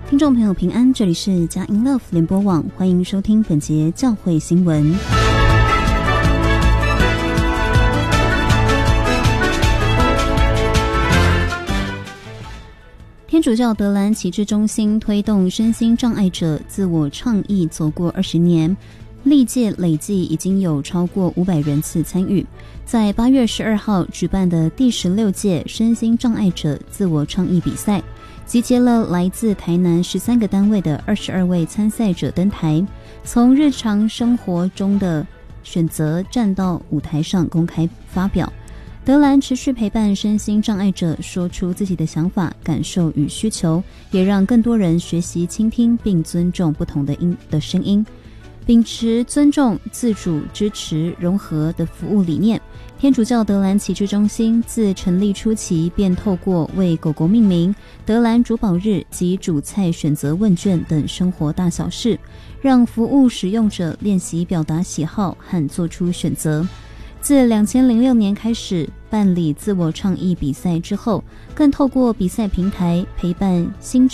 听众朋友平安，这里是佳音 Love 联播网，欢迎收听本节教会新闻。天主教德兰启智中心推动身心障碍者自我倡议走过20年，历届累计已经有超过500人次参与。在8月12号举办的第16届身心障碍者自我倡议比赛，集结了来自台南13个单位的22位参赛者登台，从日常生活中的选择站到舞台上公开发表。德兰持续陪伴身心障碍者说出自己的想法、感受与需求，也让更多人学习倾听并尊重不同的声音，秉持尊重、自主、支持、融合的服务理念。天主教德兰启智中心自成立初期便透过为狗狗命名、德兰主保日及主菜选择问卷等生活大小事，让服务使用者练习表达喜好和做出选择。自2006年开始办理自我倡议比赛之后，更透过比赛平台陪伴心智